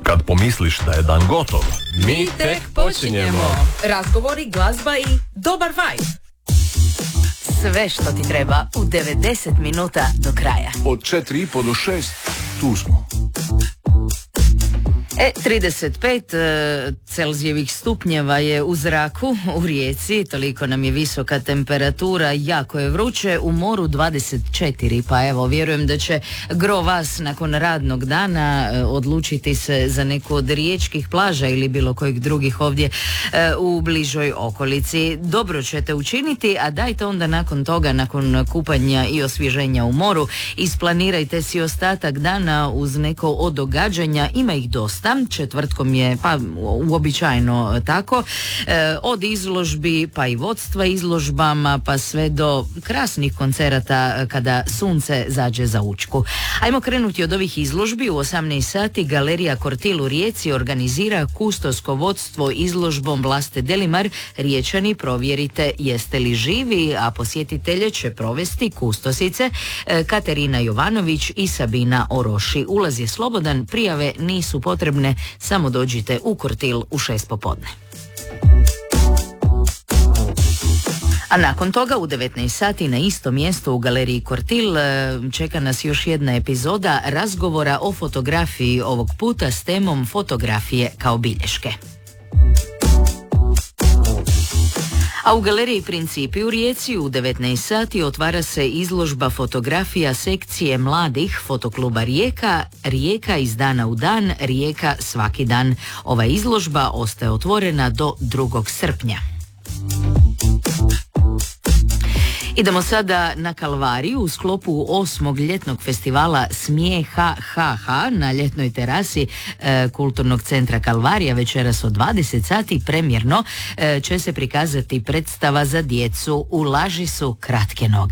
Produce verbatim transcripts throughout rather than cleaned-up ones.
Kad pomisliš da je dan gotov, mi tek počinjemo. Razgovori, glazba i dobar vibe. Sve što ti treba u devedeset minuta do kraja. Od četiri i po do šest, tu smo. E, trideset pet e, Celzijevih stupnjeva je u zraku u Rijeci, toliko nam je visoka temperatura, jako je vruće, u moru dvadeset četiri, pa evo, vjerujem da će gro vas nakon radnog dana e, odlučiti se za neku od riječkih plaža ili bilo kojih drugih ovdje e, u bližoj okolici. Dobro ćete učiniti, a dajte onda nakon toga, nakon kupanja i osvježenja u moru, isplanirajte si ostatak dana uz neko od događanja, ima ih dosta. Četvrtkom je pa uobičajeno tako, e, od izložbi pa i vodstva izložbama pa sve do krasnih koncerata kada sunce zađe za učku. Ajmo krenuti od ovih izložbi. U osamnaest sati Galerija Kortil u Rijeci organizira kustosko vodstvo izložbom Vlaste Delimar. Riječani, provjerite jeste li živi, a posjetitelje će provesti kustosice e, Katerina Jovanović i Sabina Oroši. Ulaz je slobodan, prijave nisu potrebne, samo dođite u Kortil u šest popodne. A nakon toga u devetnaest sati na isto mjesto u Galeriji Kortil čeka nas još jedna epizoda razgovora o fotografiji, ovog puta s temom fotografije kao bilješke. A u Galeriji Principi u Rijeci u devetnaest sati otvara se izložba fotografija sekcije mladih fotokluba Rijeka, Rijeka iz dana u dan, Rijeka svaki dan. Ova izložba ostaje otvorena do drugog srpnja. Idemo sada na Kalvariju u sklopu osmog ljetnog festivala Smijeha ha ha na ljetnoj terasi e, Kulturnog centra Kalvarija večeras od dvadeset sati premjerno e, će se prikazati predstava za djecu Ulaži su kratke noge.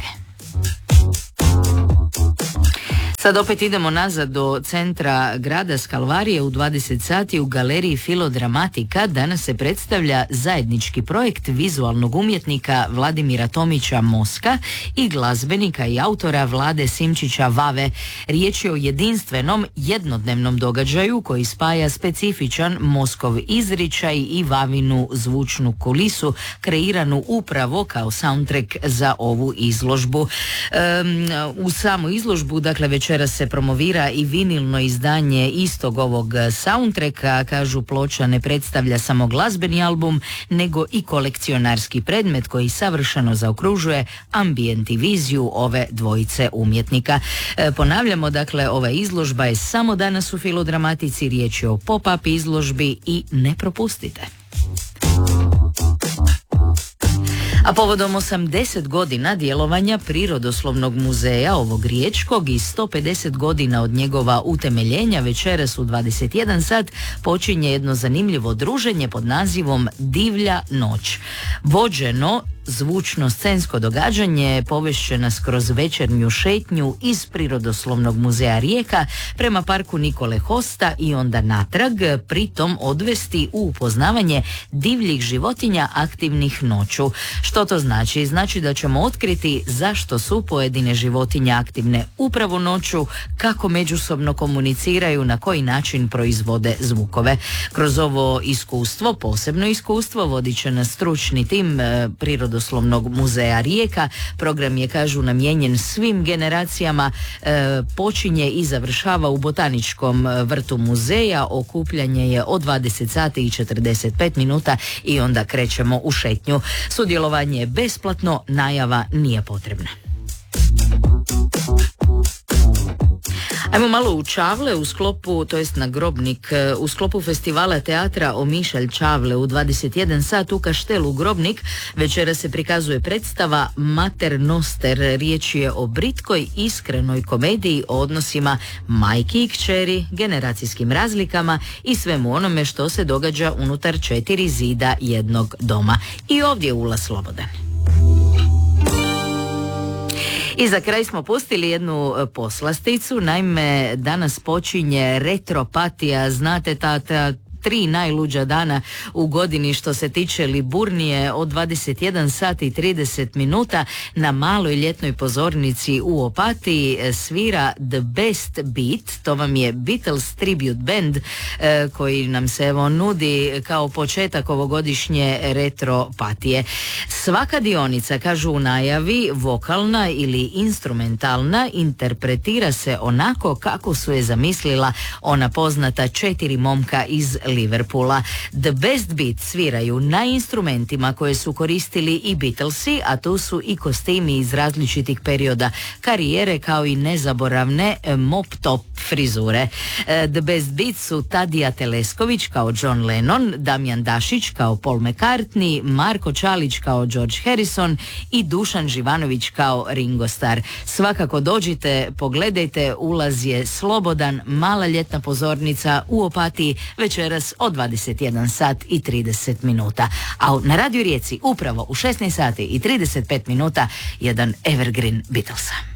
Sad opet idemo nazad do centra grada s Kalvarije u dvadeset sati u Galeriji Filodramatika. Danas se predstavlja zajednički projekt vizualnog umjetnika Vladimira Tomića Moska i glazbenika i autora Vlade Simčića Vave. Riječ je o jedinstvenom jednodnevnom događaju koji spaja specifičan Moskov izričaj i Vavinu zvučnu kulisu kreiranu upravo kao soundtrack za ovu izložbu. Um, u samu izložbu, dakle, večera se promovira i vinilno izdanje istog ovog soundtracka. Kažu, ploča ne predstavlja samo glazbeni album, nego i kolekcionarski predmet koji savršeno zaokružuje ambijent i viziju ove dvojice umjetnika. E, ponavljamo, dakle, ova izložba je samo danas u Filodramatici, riječ je o pop-up izložbi i ne propustite. A povodom osamdeset godina djelovanja Prirodoslovnog muzeja ovog riječkog i sto pedeset godina od njegova utemeljenja večeras u dvadeset jedan sat počinje jedno zanimljivo druženje pod nazivom Divlja noć. Vođeno zvučno scensko događanje povešće nas kroz večernju šetnju iz Prirodoslovnog muzeja Rijeka prema parku Nikole Hosta i onda natrag, pritom odvesti u upoznavanje divljih životinja aktivnih noću. Što to znači? Znači da ćemo otkriti zašto su pojedine životinje aktivne upravo noću, kako međusobno komuniciraju, na koji način proizvode zvukove. Kroz ovo iskustvo, posebno iskustvo, vodit će nas stručni tim e, Prirodoslovnog muzeja Rijeka. Program je, kažu, namijenjen svim generacijama, e, počinje i završava u Botaničkom vrtu muzeja. Okupljanje je od dvadeset sati i četrdeset pet minuta i onda krećemo u šetnju. Sudjelovanje je besplatno, najava nije potrebna. Ajmo malo u Čavle u sklopu, to jest na Grobnik, u sklopu festivala teatra Omišalj Čavle u dvadeset jedan sat u Kaštelu Grobnik večera se prikazuje predstava Mater Noster. Riječ je o britkoj iskrenoj komediji o odnosima majki i kćeri, generacijskim razlikama i svemu onome što se događa unutar četiri zida jednog doma. I ovdje je ulaz slobodan. I za kraj smo pustili jednu poslasticu, naime danas počinje retropatija, znate ta, ta tri najluđa dana u godini što se tiče Liburnije od dvadeset jedan sat i trideset minuta na maloj ljetnoj pozornici u Opatiji svira The Best Beat. To vam je Beatles tribute band e, koji nam se evo nudi kao početak ovogodišnje retro patije. Svaka dionica, kažu u najavi, vokalna ili instrumentalna, interpretira se onako kako su je zamislila ona poznata četiri momka iz Liverpoola. The Best Beat sviraju na instrumentima koje su koristili i Beatlesi, a tu su i kostimi iz različitih perioda karijere kao i nezaboravne mop top frizure. The Best Beat su Tadija Telesković kao John Lennon, Damjan Dašić kao Paul McCartney, Marko Čalić kao George Harrison i Dušan Živanović kao Ringo Starr. Svakako dođite, pogledajte, ulaz je slobodan, mala ljetna pozornica u Opatiji večeras od dvadeset jedan sat i trideset minuta. A na Radio Rijeci upravo u šesnaest sati i trideset pet minuta jedan evergreen Beatlesa.